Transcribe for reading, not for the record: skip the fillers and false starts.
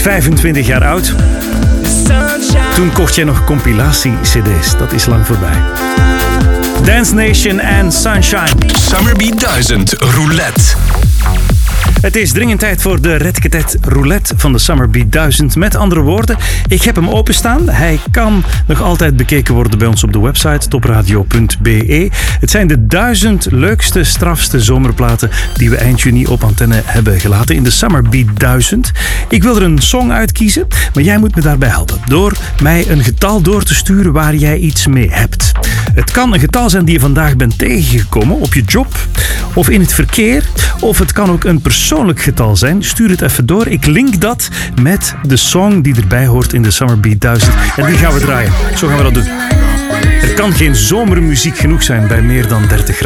25 jaar oud. Toen kocht jij nog compilatie-cd's. Dat is lang voorbij. Dance Nation en Sunshine. Summerbeat 1000 Roulette. Het is dringend tijd voor de Redketet Roulette van de Summerbeat 1000. Met andere woorden, ik heb hem openstaan. Hij kan nog altijd bekeken worden bij ons op de website topradio.be. Het zijn de 1000 leukste, strafste zomerplaten die we eind juni op antenne hebben gelaten in de Summerbeat 1000. Ik wil er een song uitkiezen, maar jij moet me daarbij helpen door mij een getal door te sturen waar jij iets mee hebt. Het kan een getal zijn die je vandaag bent tegengekomen op je job of in het verkeer, of het kan ook een persoonlijk getal zijn. Stuur het even door. Ik link dat met de song die erbij hoort in de Summerbeat 1000. En die gaan we draaien. Zo gaan we dat doen. Er kan geen zomermuziek genoeg zijn bij meer dan 30 graden.